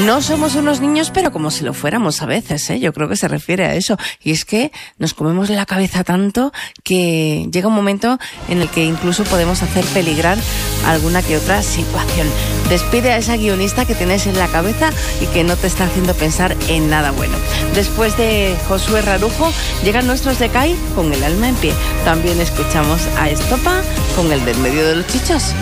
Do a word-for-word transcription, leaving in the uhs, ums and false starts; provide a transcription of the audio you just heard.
No somos unos niños, pero como si lo fuéramos a veces, ¿eh? Yo creo que se refiere a eso. Y es que nos comemos la cabeza tanto que llega un momento en el que incluso podemos hacer peligrar alguna que otra situación. Despide a esa guionista que tienes en la cabeza y que no te está haciendo pensar en nada bueno. Después de Josué Rarujo, llegan nuestros de C A I con el alma en pie. También escuchamos a Estopa con el del medio de los chichos.